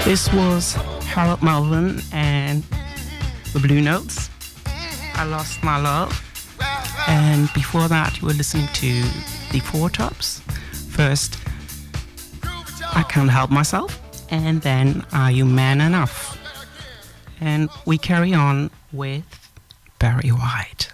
This was Harold Melvin and the Blue Notes. I Lost My Love. And before that, you were listening to the Four Tops. First, I Can't Help Myself. And then, Are You Man Enough? And we carry on with Barry White.